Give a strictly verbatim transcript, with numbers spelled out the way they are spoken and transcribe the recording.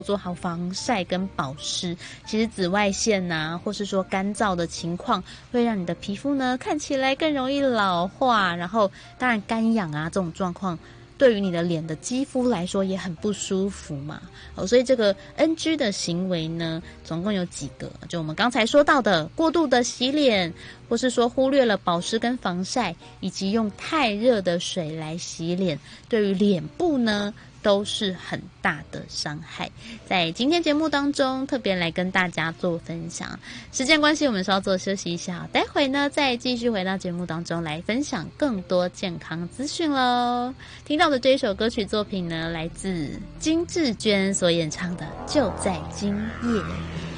做好防晒跟保湿，其实紫外线呐、啊，或是说干燥的情况，会让你的皮肤呢看起来更容易老化，然后当然干痒啊这种状况，对于你的脸的肌肤来说也很不舒服嘛。哦，所以这个 N G 的行为呢，总共有几个，就我们刚才说到的过度的洗脸，或是说忽略了保湿跟防晒，以及用太热的水来洗脸，对于脸部呢都是很大的伤害。在今天节目当中特别来跟大家做分享，时间关系我们稍作休息一下，待会呢再继续回到节目当中来分享更多健康资讯咯。听到的这一首歌曲作品呢，来自金智娟所演唱的《就在今夜》。